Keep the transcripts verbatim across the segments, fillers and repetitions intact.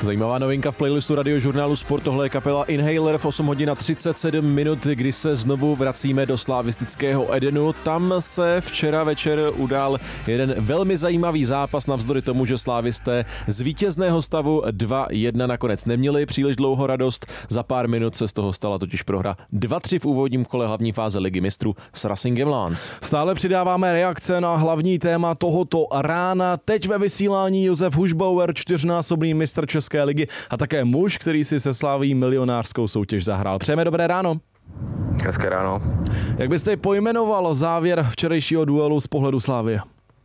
Zajímavá novinka v playlistu radiožurnálu Sport, tohle je kapela Inhaler v osm hodin a třicet sedm minut, kdy se znovu vracíme do slavistického Edenu. Tam se včera večer udál jeden velmi zajímavý zápas, navzdory tomu, že slávisté z vítězného stavu dva jedna nakonec neměli příliš dlouho radost. Za pár minut se z toho stala totiž prohra dva tři v úvodním kole hlavní fáze Ligy mistrů s Racingem Lens. Stále přidáváme reakce na hlavní téma tohoto rána. Teď ve vysílání Josef Hušbauer, čtyřnásobný mistr České ligy a také muž, který si se Slaví milionářskou soutěž zahrál. Přejeme dobré ráno. Hezké ráno. Jak byste pojmenoval závěr včerejšího duelu z pohledu Slavie?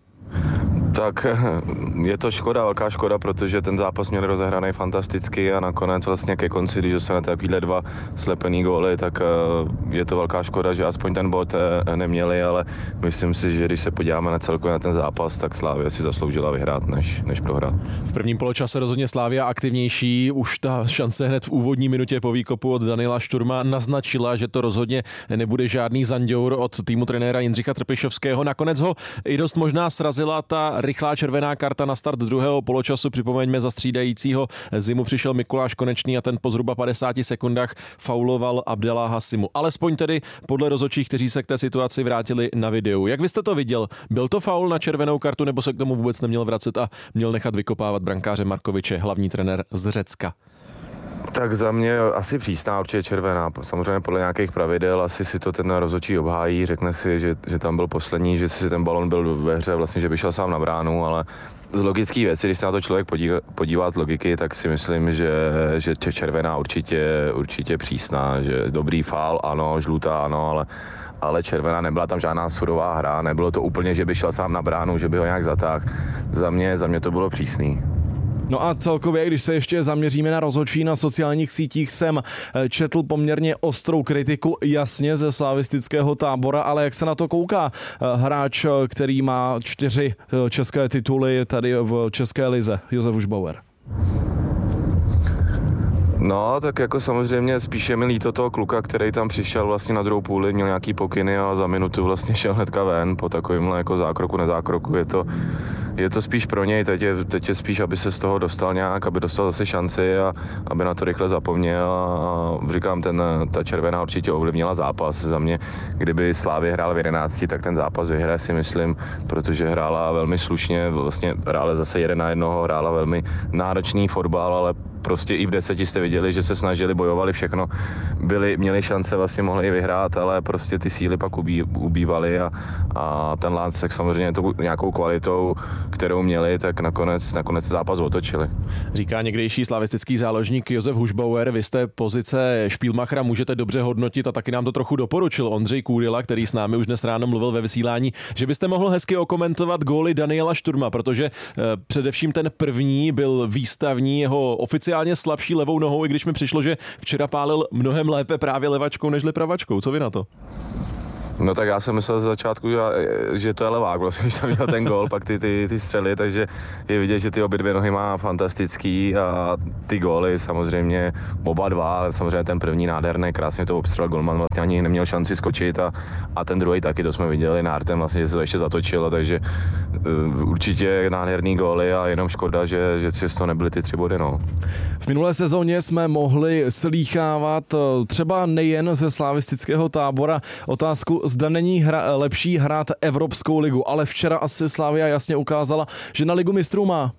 Tak je to škoda, velká škoda, protože ten zápas měl rozehraný fantasticky a nakonec vlastně ke konci, když dostanete takovýhle dva slepený góly, tak je to velká škoda, že aspoň ten bod neměli, ale myslím si, že když se podíváme na celkově na ten zápas, tak Slavia si zasloužila vyhrát, než, než prohrát. V prvním poločase rozhodně Slavia aktivnější, už ta šance hned v úvodní minutě po výkopu od Daniela Šturma naznačila, že to rozhodně nebude žádný zanděur od týmu trenéra Jindřicha Trpišovského. Nakonec ho i dost možná srazila ta rychlá červená karta na start druhého poločasu. Připomeňme, za střídajícího Zimu přišel Mikuláš Konečný a ten po zhruba padesáti sekundách fauloval Abdeláha Simu. Alespoň tedy podle rozhodčích, kteří se k té situaci vrátili na videu. Jak vy jste to viděl? Byl to faul na červenou kartu, nebo se k tomu vůbec neměl vracet a měl nechat vykopávat brankáře Markoviče, hlavní trenér z Řecka? Tak za mě asi přísná, určitě červená. Samozřejmě podle nějakých pravidel asi si to ten rozhodčí obhájí, řekne si, že, že tam byl poslední, že si ten balon byl ve hře, vlastně, že by šel sám na bránu, ale z logické věci, když se na to člověk podívá, podívá z logiky, tak si myslím, že, že červená určitě, určitě přísná, že dobrý faul, ano, žlutá, ano, ale ale červená, nebyla tam žádná surová hra, nebylo to úplně, že by šel sám na bránu, že by ho nějak zatáhl. Za mě, za mě to bylo přísný. No a celkově, když se ještě zaměříme na rozhodčí na sociálních sítích, jsem četl poměrně ostrou kritiku jasně ze slavistického tábora, ale jak se na to kouká hráč, který má čtyři české tituly tady v České lize, Josef Hušbauer? No, tak jako samozřejmě spíše mi líto toho kluka, který tam přišel vlastně na druhou půli, měl nějaký pokyny a za minutu vlastně šel hnedka ven po takovýmhle jako zákroku, nezákroku. Je to, je to spíš pro něj, teď je, teď je spíš, aby se z toho dostal nějak, aby dostal zase šanci a aby na to rychle zapomněl a říkám, ten, ta červená určitě ovlivnila zápas. Za mě, kdyby Slavia hrála v jedenácti, tak ten zápas vyhraje, si myslím, protože hrála velmi slušně, vlastně hrála zase jeden na jednoho, hrála velmi náročný fotbal, ale prostě i v deseti jste viděli, že se snažili, bojovali všechno, byli, měli šance, vlastně mohli i vyhrát, ale prostě ty síly pak ubý, ubývaly a, a ten Láncek samozřejmě to nějakou kvalitou, kterou měli, tak nakonec, nakonec zápas otočili. Říká někdejší slavistický záložník Josef Hušbauer, vy jste pozice špílmachra můžete dobře hodnotit a taky nám to trochu doporučil Ondřej Kůryla, který s námi už dnes ráno mluvil ve vysílání, že byste mohl hezky okomentovat góly Daniela Šturma, protože eh, především ten první byl výstavní, jeho oficiální slabší levou nohou, i když mi přišlo, že včera pálil mnohem lépe právě levačkou nežli pravačkou. Co vy na to? No tak já jsem myslel z začátku, že to je levák, vlastně, když jsem viděl ten gól, pak ty, ty, ty střely, takže je vidět, že ty obě dvě nohy má fantastický a ty góly samozřejmě oba dva, ale samozřejmě ten první nádherný, krásně to obstřelil golman, vlastně ani neměl šanci skočit a, a ten druhý taky, to jsme viděli nártem, vlastně, že se to ještě zatočilo, takže uh, určitě nádherný góly a jenom škoda, že, že, že to nebyly ty tři body. No. V minulé sezóně jsme mohli slýchávat třeba nejen ze slavistického tábora otázku, zda není hra, lepší hrát Evropskou ligu, ale včera asi Slavia jasně ukázala, že na Ligu mistrů má.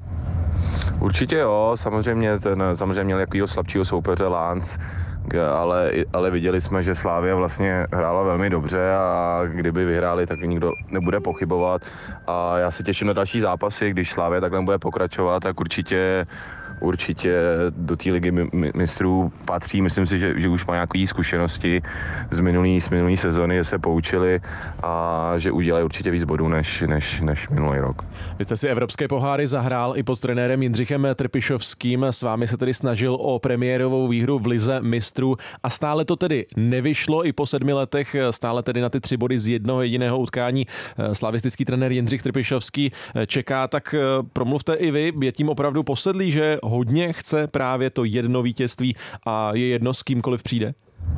Určitě jo, samozřejmě, ten, samozřejmě měl jakýho slabšího soupeře Lens, ale, ale viděli jsme, že Slavia vlastně hrála velmi dobře a kdyby vyhráli, tak nikdo nebude pochybovat a já se těším na další zápasy, když Slavia takhle bude pokračovat, tak určitě Určitě do té ligy mistrů patří, myslím si, že, že už má nějaké zkušenosti z minulý, z minulý sezony, že se poučili a že udělají určitě víc bodů než, než, než minulý rok. Vy jste si evropské poháry zahrál i pod trenérem Jindřichem Trpišovským, s vámi se tedy snažil o premiérovou výhru v lize mistrů a stále to tedy nevyšlo i po sedmi letech, stále tedy na ty tři body z jednoho jediného utkání slavistický trenér Jindřich Trpišovský čeká, tak promluvte i vy, je tím opravdu posedlý, že hodně chce právě to jedno vítězství a je jedno s kýmkoliv přijde?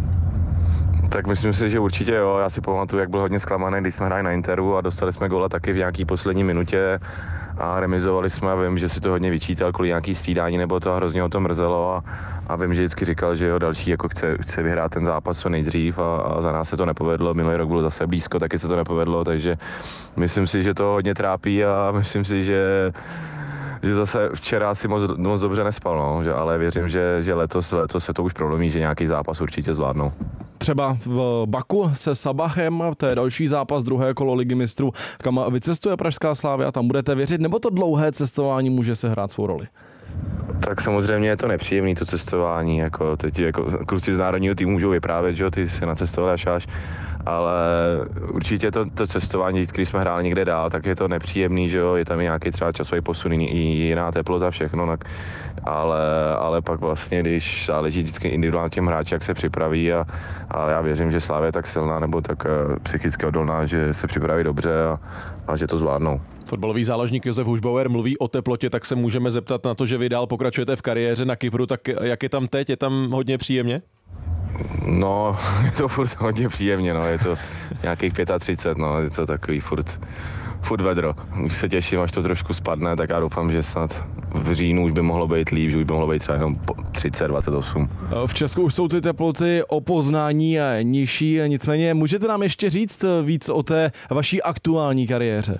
Tak myslím si, že určitě jo. Já si pamatuju, jak byl hodně zklamaný, když jsme hráli na Interu a dostali jsme góla taky v nějaký poslední minutě a remizovali jsme a vím, že si to hodně vyčítal kvůli nějaký střídání, nebo to hrozně o tom mrzelo a, a vím, že vždycky říkal, že jeho další jako chce, chce vyhrát ten zápas co nejdřív a, a za nás se to nepovedlo, minulý rok bylo zase blízko, taky se to nepovedlo, takže myslím si, že to hodně trápí a myslím si, že že zase včera si moc, moc dobře nespal, no, že, ale věřím, že, že letos, letos se to už prolomí, že nějaký zápas určitě zvládnou. Třeba v Baku se Sabachem, to je další zápas, druhé kolo Ligy mistrů, kam vycestuje pražská Slavia, tam budete věřit, nebo to dlouhé cestování může se hrát svou roli? Tak samozřejmě je to nepříjemné to cestování, jako teď jako kluci z národního týmu můžou vyprávět, že ty si nacestovali až až, ale určitě to, to cestování, když jsme hráli někde dál, tak je to nepříjemný, že jo, je tam nějaký třeba časový posun, i jiná teplota, všechno, tak, ale, ale pak vlastně, když záleží vždycky individuálně těm hráči, jak se připraví a, a já věřím, že Slavia je tak silná nebo tak uh, psychicky odolná, že se připraví dobře a, a že to zvládnou. Fotbalový záložník Josef Hušbauer mluví o teplotě, tak se můžeme zeptat na to, že vy dál pokračujete v kariéře na Kypru, tak jak je tam teď? Je tam hodně příjemně? No, je to furt hodně příjemně, no, je to nějakých třicet pět, no, je to takový furt, furt vedro. Už se těším, až to trošku spadne, tak já doufám, že snad v říjnu už by mohlo být líp, že už by mohlo být třeba jenom třicet, dvacet osm. V Česku už jsou ty teploty o poznání nižší, nicméně můžete nám ještě říct víc o té vaší aktuální kariéře?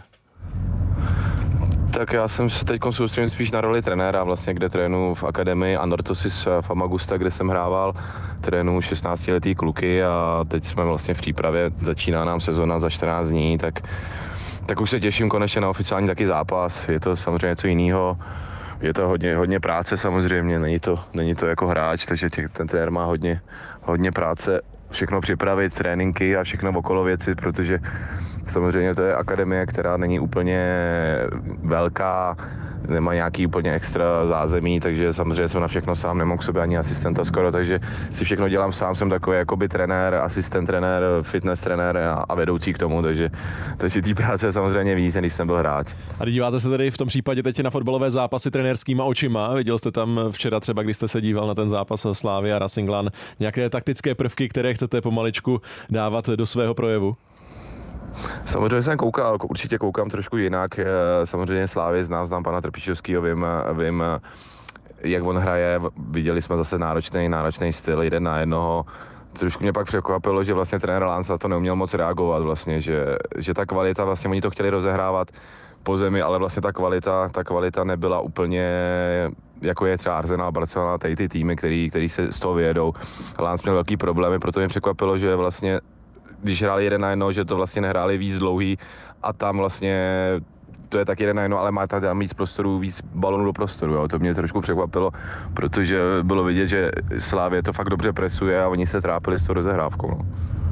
Tak já jsem se teď soustředil spíš na roli trenéra, vlastně, kde trénuji v akademii Anorthosis Famagusta, kde jsem hrával, trénuji šestnáctiletý kluky a teď jsme vlastně v přípravě, začíná nám sezona za čtrnáct dní, tak, tak už se těším konečně na oficiální taky zápas, je to samozřejmě něco jiného. Je to hodně, hodně práce samozřejmě, není to, není to jako hráč, takže tě, ten trenér má hodně, hodně práce všechno připravit, tréninky a všechno okolo věci, protože samozřejmě to je akademie, která není úplně velká, nemá nějaký úplně extra zázemí, takže samozřejmě jsem na všechno sám, nemám k sobě ani asistenta skoro, takže si všechno dělám sám, jsem takový jakoby trenér, asistent trenér, fitness trenér a, a vedoucí k tomu, takže, takže té práce je samozřejmě víc, než jsem byl hráč. A díváte se tedy v tom případě teď na fotbalové zápasy trenérskýma očima? Viděl jste tam včera třeba, když jste se díval na ten zápas Slavia Racing Lan, nějaké taktické prvky, které chcete pomaličku dávat do svého projevu? Samozřejmě jsem koukal, určitě koukám trošku jinak, samozřejmě Slávy znám, znám pana Trpišovského, vím, vím, jak on hraje, viděli jsme zase náročný, náročný styl, jeden na jednoho. Trošku mě pak překvapilo, že vlastně trenér Lans na to neuměl moc reagovat vlastně, že, že ta kvalita, vlastně oni to chtěli rozehrávat po zemi, ale vlastně ta kvalita, ta kvalita nebyla úplně, jako je třeba Arsenal, Barcelona, tady ty týmy, který, který se z toho vyjedou. Lans měl velký problémy, proto mě překvapilo, že vlastně když hráli jeden na jedno, že to vlastně nehráli víc dlouhý a tam vlastně to je tak jeden na jedno, ale má tam víc prostoru, víc balonů do prostoru. Jo. To mě trošku překvapilo, protože bylo vidět, že Slavie to fakt dobře presuje a oni se trápili s tou rozehrávkou. No.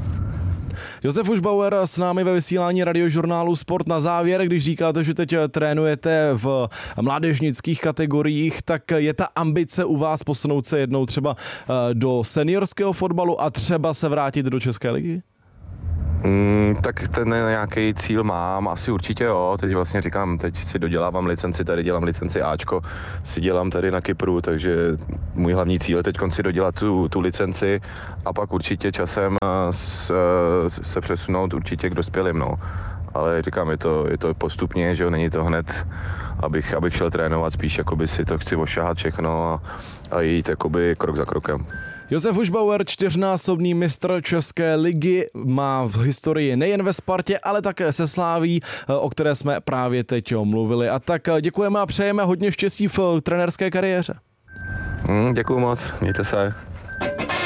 Josef Hušbauer s námi ve vysílání radiožurnálu Sport. Na závěr, když říkáte, že teď trénujete v mládežnických kategoriích, tak je ta ambice u vás posunout se jednou třeba do seniorského fotbalu a třeba se vrátit do České ligy? Mm, tak ten nějaký cíl mám, asi určitě jo, teď vlastně říkám, teď si dodělávám licenci, tady dělám licenci Ačko, si dělám tady na Kypru, takže můj hlavní cíl je teď si dodělat tu, tu licenci a pak určitě časem s, se přesunout určitě k dospělým, no. Ale říkám, je to, je to postupně, že jo, není to hned, abych, abych šel trénovat, spíš jakoby si to chci ošahat všechno a, a jít jakoby krok za krokem. Josef Hušbauer, čtyřnásobný mistr České ligy, má v historii nejen ve Spartě, ale také se Slaví, o které jsme právě teď mluvili. A tak děkujeme a přejeme hodně štěstí v trenérské kariéře. Hmm, děkuju moc, mějte se.